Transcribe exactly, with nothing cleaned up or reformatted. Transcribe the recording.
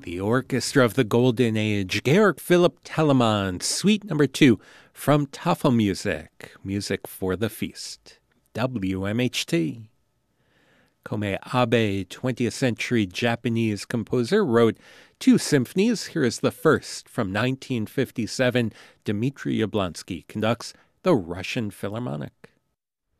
The Orchestra of the Golden Age, Georg Philipp Telemann, Suite Number Two from Tafelmusik, Music for the Feast, W M H T. Kome Abe, twentieth century Japanese composer, wrote two symphonies. Here is the first from nineteen fifty-seven. Dmitri Yablonsky conducts the Russian Philharmonic.